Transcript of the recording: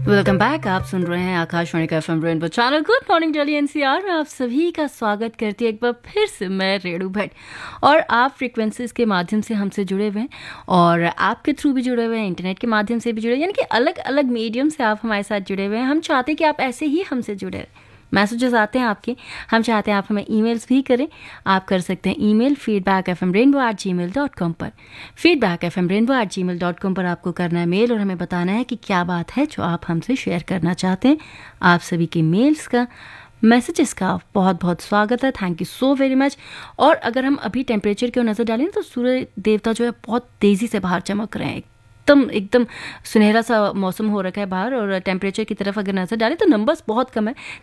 Welcome back. आप सुन रहे हैं आकाशवाणी का FM rainbow channel. Good morning Delhi NCR में आप सभी का स्वागत करती है एक बार फिर से मैं रेणु भट्ट। और आप फ्रीक्वेंसीज के माध्यम से हमसे जुड़े हुए हैं और आपके थ्रू भी जुड़े हुए हैं, इंटरनेट के माध्यम से भी जुड़े, यानी कि अलग अलग मीडियम से आप हमारे साथ जुड़े हुए हैं। हम चाहते हैं कि आप ऐसे ही हमसे जुड़े रहें। मैसेजेस आते हैं आपके, हम चाहते हैं आप हमें ईमेल्स भी करें। आप कर सकते हैं ईमेल feedbackfmrainbow@gmail.com पर। feedbackfmrainbow@gmail.com पर आपको करना है मेल और हमें बताना है कि क्या बात है जो आप हमसे शेयर करना चाहते हैं। आप सभी के मेल्स का, मैसेजेस का बहुत बहुत स्वागत है। Thank you so very much. और अगर हम अभी टेम्परेचर की ओर नज़र डालें तो सूर्य देवता जो है बहुत तेज़ी से बाहर चमक रहे हैं। एकदम सुनहरा सा मौसम हो रखा है बाहर। और टेम्परेचर की तरफ अगर नज़र डालें तो नंबर्स बहुत कम है,